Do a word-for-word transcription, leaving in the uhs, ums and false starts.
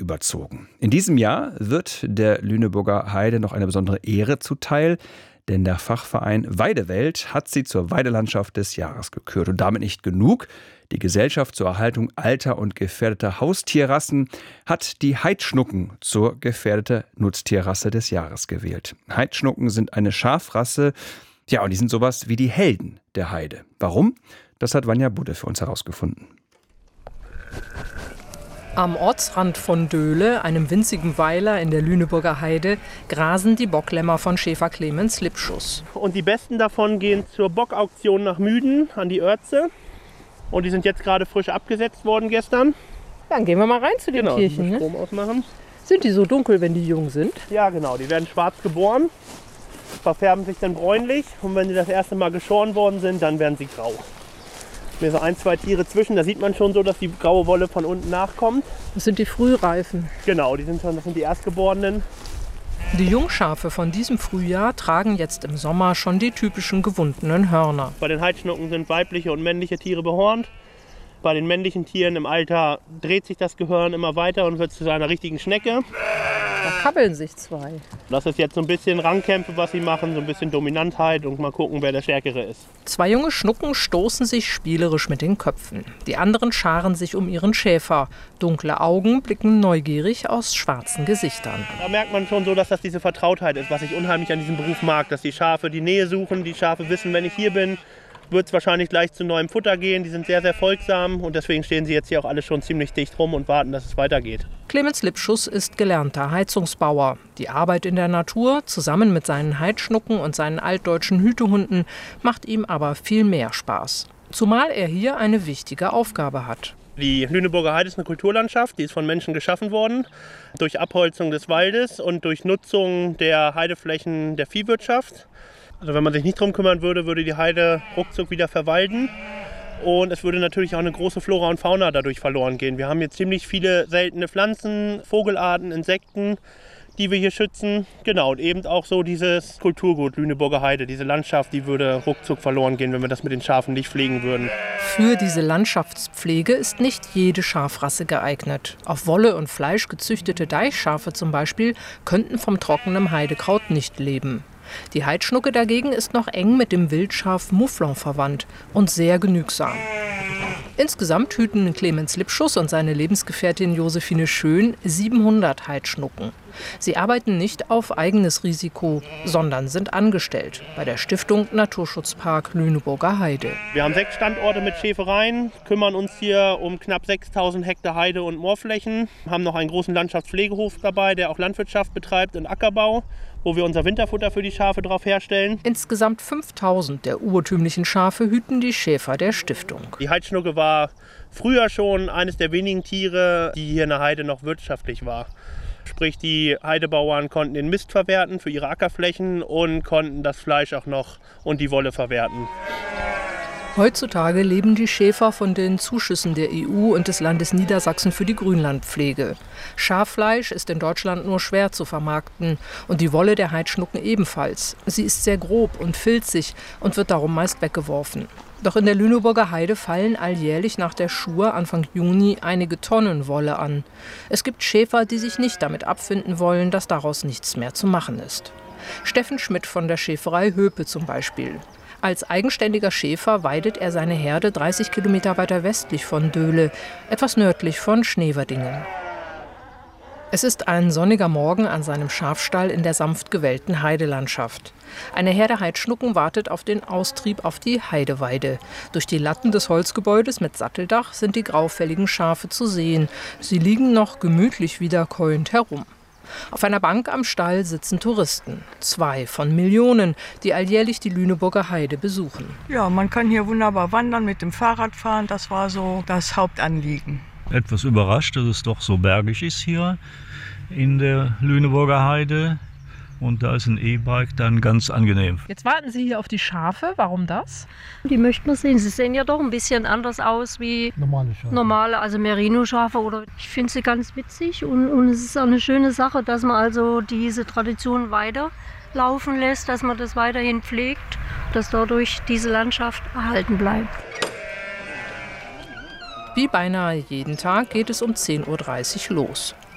überzogen. In diesem Jahr wird der Lüneburger Heide noch eine besondere Ehre zuteil, denn der Fachverein Weidewelt hat sie zur Weidelandschaft des Jahres gekürt. Und damit nicht genug. Die Gesellschaft zur Erhaltung alter und gefährdeter Haustierrassen hat die Heidschnucken zur gefährdete Nutztierrasse des Jahres gewählt. Heidschnucken sind eine Schafrasse, ja, und die sind sowas wie die Helden der Heide. Warum? Das hat Vanja Budde für uns herausgefunden. Am Ortsrand von Döhle, einem winzigen Weiler in der Lüneburger Heide, grasen die Bocklämmer von Schäfer Clemens Lipschus. Und die besten davon gehen zur Bockauktion nach Müden an die Oerze. Und die sind jetzt gerade frisch abgesetzt worden gestern. Dann gehen wir mal rein zu den genau, Tierchen. Strom ausmachen. Sind die so dunkel, wenn die jung sind? Ja, genau. Die werden schwarz geboren, verfärben sich dann bräunlich. Und wenn sie das erste Mal geschoren worden sind, dann werden sie grau. Mir so ein, zwei Tiere zwischen, da sieht man schon so, dass die graue Wolle von unten nachkommt. Das sind die Frühreifen. Genau, die sind schon, das sind die Erstgeborenen. Die Jungschafe von diesem Frühjahr tragen jetzt im Sommer schon die typischen gewundenen Hörner. Bei den Heidschnucken sind weibliche und männliche Tiere behornt. Bei den männlichen Tieren im Alter dreht sich das Gehörn immer weiter und wird zu einer richtigen Schnecke. Da kabbeln sich zwei. Das ist jetzt so ein bisschen Rangkämpfe, was sie machen, so ein bisschen Dominantheit und mal gucken, wer der Stärkere ist. Zwei junge Schnucken stoßen sich spielerisch mit den Köpfen. Die anderen scharen sich um ihren Schäfer. Dunkle Augen blicken neugierig aus schwarzen Gesichtern. Da merkt man schon so, dass das diese Vertrautheit ist, was ich unheimlich an diesem Beruf mag. Dass die Schafe die Nähe suchen, die Schafe wissen, wenn ich hier bin, wird es wahrscheinlich gleich zu neuem Futter gehen. Die sind sehr, sehr folgsam und deswegen stehen sie jetzt hier auch alle schon ziemlich dicht rum und warten, dass es weitergeht. Clemens Lipschus ist gelernter Heizungsbauer. Die Arbeit in der Natur, zusammen mit seinen Heidschnucken und seinen altdeutschen Hütehunden, macht ihm aber viel mehr Spaß. Zumal er hier eine wichtige Aufgabe hat. Die Lüneburger Heide ist eine Kulturlandschaft, die ist von Menschen geschaffen worden, durch Abholzung des Waldes und durch Nutzung der Heideflächen der Viehwirtschaft. Also wenn man sich nicht drum kümmern würde, würde die Heide ruckzuck wieder verwalden. Und es würde natürlich auch eine große Flora und Fauna dadurch verloren gehen. Wir haben hier ziemlich viele seltene Pflanzen, Vogelarten, Insekten, die wir hier schützen. Genau, und eben auch so dieses Kulturgut Lüneburger Heide, diese Landschaft, die würde ruckzuck verloren gehen, wenn wir das mit den Schafen nicht pflegen würden. Für diese Landschaftspflege ist nicht jede Schafrasse geeignet. Auf Wolle und Fleisch gezüchtete Deichschafe zum Beispiel könnten vom trockenen Heidekraut nicht leben. Die Heidschnucke dagegen ist noch eng mit dem Wildschaf Mouflon verwandt und sehr genügsam. Insgesamt hüten Clemens Lipschus und seine Lebensgefährtin Josephine Schön siebenhundert Heidschnucken. Sie arbeiten nicht auf eigenes Risiko, sondern sind angestellt bei der Stiftung Naturschutzpark Lüneburger Heide. Wir haben sechs Standorte mit Schäfereien, kümmern uns hier um knapp sechstausend Hektar Heide- und Moorflächen, haben noch einen großen Landschaftspflegehof dabei, der auch Landwirtschaft betreibt und Ackerbau, wo wir unser Winterfutter für die Schafe drauf herstellen. Insgesamt fünftausend der urtümlichen Schafe hüten die Schäfer der Stiftung. Die Heidschnucke war früher schon eines der wenigen Tiere, die hier in der Heide noch wirtschaftlich war. Sprich, die Heidebauern konnten den Mist verwerten für ihre Ackerflächen und konnten das Fleisch auch noch und die Wolle verwerten. Heutzutage leben die Schäfer von den Zuschüssen der E U und des Landes Niedersachsen für die Grünlandpflege. Schaffleisch ist in Deutschland nur schwer zu vermarkten und die Wolle der Heidschnucken ebenfalls. Sie ist sehr grob und filzig und wird darum meist weggeworfen. Doch in der Lüneburger Heide fallen alljährlich nach der Schur Anfang Juni einige Tonnen Wolle an. Es gibt Schäfer, die sich nicht damit abfinden wollen, dass daraus nichts mehr zu machen ist. Steffen Schmidt von der Schäferei Höpe zum Beispiel. Als eigenständiger Schäfer weidet er seine Herde dreißig Kilometer weiter westlich von Döhle, etwas nördlich von Schneverdingen. Es ist ein sonniger Morgen an seinem Schafstall in der sanft gewellten Heidelandschaft. Eine Herde Heidschnucken wartet auf den Austrieb auf die Heideweide. Durch die Latten des Holzgebäudes mit Satteldach sind die graufälligen Schafe zu sehen. Sie liegen noch gemütlich wiederkäuend herum. Auf einer Bank am Stall sitzen Touristen. Zwei von Millionen, die alljährlich die Lüneburger Heide besuchen. Ja, man kann hier wunderbar wandern, mit dem Fahrrad fahren. Das war so das Hauptanliegen. Etwas überrascht, dass es doch so bergig ist hier in der Lüneburger Heide. Und da ist ein E-Bike dann ganz angenehm. Jetzt warten Sie hier auf die Schafe. Warum das? Die möchten wir sehen. Sie sehen ja doch ein bisschen anders aus wie normale Schafe. Normale, also Merino-Schafe. Oder ich finde sie ganz witzig und, und es ist auch eine schöne Sache, dass man also diese Tradition weiterlaufen lässt, dass man das weiterhin pflegt, dass dadurch diese Landschaft erhalten bleibt. Wie beinahe jeden Tag geht es um zehn Uhr dreißig los.